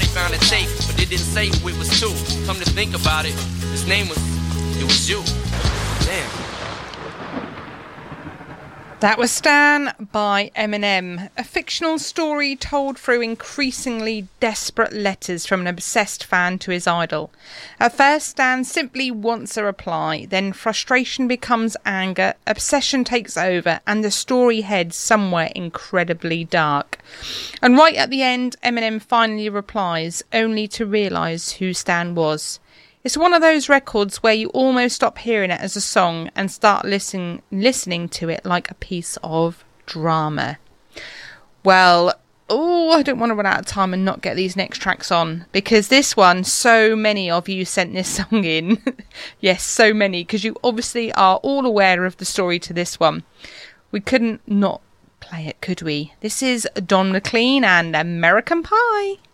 thought he found a tape, but it didn't say who it was to. Come to think about it, his name was, it was you. Damn. That was Stan by Eminem, a fictional story told through increasingly desperate letters from an obsessed fan to his idol. At first, Stan simply wants a reply, then frustration becomes anger, obsession takes over, and the story heads somewhere incredibly dark. And right at the end, Eminem finally replies, only to realise who Stan was. It's one of those records where you almost stop hearing it as a song and start listening to it like a piece of drama. Well, I don't want to run out of time and not get these next tracks on, because this one, so many of you sent this song in. Yes, so many, because you obviously are all aware of the story to this one. We couldn't not play it, could we? This is Don McLean and American Pie.